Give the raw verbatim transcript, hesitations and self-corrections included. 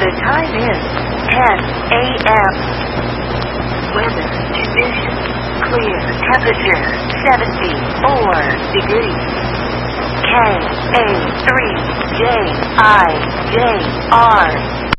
The time is ten a m Weather conditions clear. Temperature seventy-four degrees. K A three J I J R